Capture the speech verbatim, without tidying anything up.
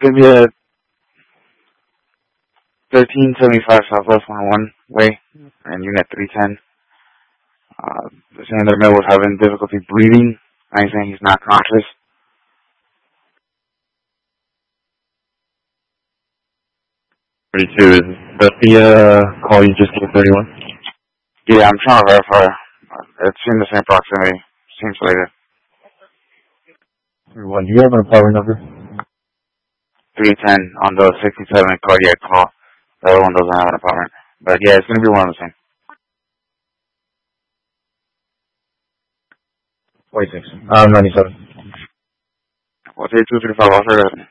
Gonna be a thirteen seventy-five Southwest one oh one way, and unit three ten. Uh, saying that Mel was having difficulty breathing. I'm saying he's not conscious. thirty-two, is that the uh, call you just gave thirty-one? Yeah, I'm trying to verify. It's in the same proximity. Seems later. thirty-one, do you have an apartment number? three ten on the sixty-seven cardiac call. The other one doesn't have an apartment. But yeah, it's going to be one of the same. forty-six. Um, ninety-seven. What's eight two three five? I'll